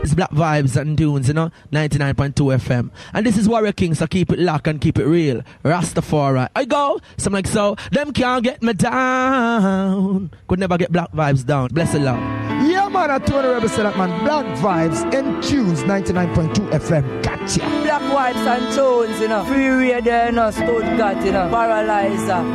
It's Black Vibes and Tunes, 99.2 FM. And this is Warrior King, so keep it locked and keep it real. Rastafari. I go, something like so. Them can't get me down. Could never get Black Vibes down. Bless the Lord. Yeah, man, I told the rebel say that, man. Black Vibes and Tunes, 99.2 FM. Gotcha. Black Vibes and Tunes, Free Radio, Stuttgart, Paralyzer.